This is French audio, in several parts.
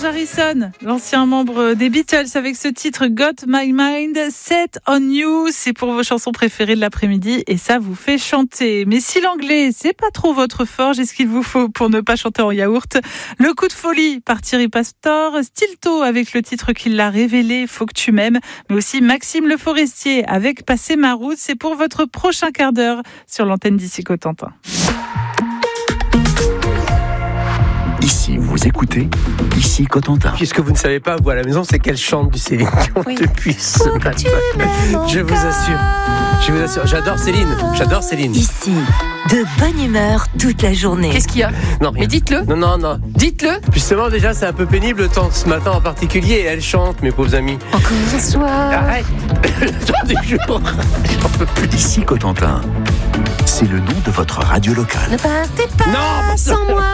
George Harrison, l'ancien membre des Beatles, avec ce titre Got My Mind Set on You. C'est pour vos chansons préférées de l'après-midi et ça vous fait chanter. Mais si l'anglais, c'est pas trop votre fort, j'ai ce qu'il vous faut pour ne pas chanter en yaourt. Le coup de folie par Thierry Pastor, Stilto avec le titre qui l'a révélé, Faut que tu m'aimes, mais aussi Maxime Le Forestier avec Passer ma route. C'est pour votre prochain quart d'heure sur l'antenne d'Ici Cotentin. Ici, vous écoutez Ici Cotentin. Ce que vous ne savez pas, vous à la maison, c'est qu'elle chante du Céline Dion depuis ce matin. Je vous assure. J'adore Céline. Ici, de bonne humeur toute la journée. Qu'est-ce qu'il y a ? Non, rien. Mais dites-le. Non. Dites-le. Justement, déjà, c'est un peu pénible le temps ce matin en particulier. Et elle chante, mes pauvres amis. Encore un soir. Arrête. Le temps du jour. J'en peux plus. Ici Cotentin, c'est le nom de votre radio locale. Ne partez pas Non, sans moi.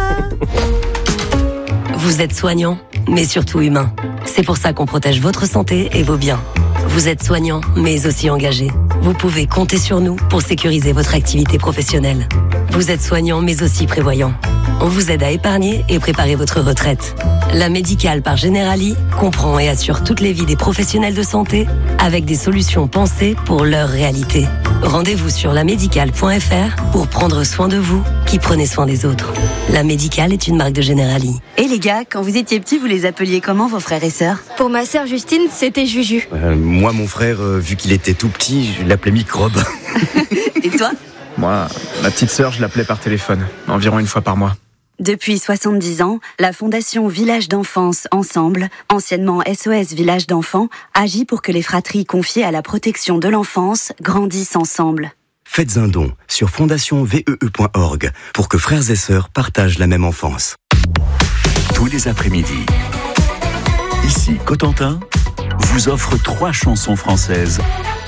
Vous êtes soignant, mais surtout humain. C'est pour ça qu'on protège votre santé et vos biens. Vous êtes soignant, mais aussi engagé. Vous pouvez compter sur nous pour sécuriser votre activité professionnelle. Vous êtes soignant, mais aussi prévoyant. On vous aide à épargner et préparer votre retraite. La Médicale par Generali comprend et assure toutes les vies des professionnels de santé avec des solutions pensées pour leur réalité. Rendez-vous sur lamédicale.fr pour prendre soin de vous qui prenez soin des autres. La Médicale est une marque de Generali. Et les gars, quand vous étiez petits, vous les appeliez comment vos frères et sœurs ? Pour ma sœur Justine, c'était Juju. Moi, mon frère, vu qu'il était tout petit, je l'appelais Microbe. Et toi ? Moi, ma petite sœur, je l'appelais par téléphone, environ une fois par mois. Depuis 70 ans, la Fondation Village d'Enfance Ensemble, anciennement SOS Village d'Enfants, agit pour que les fratries confiées à la protection de l'enfance grandissent ensemble. Faites un don sur fondationnvee.org pour que frères et sœurs partagent la même enfance. Tous les après-midi, Ici Cotentin vous offre 3 chansons françaises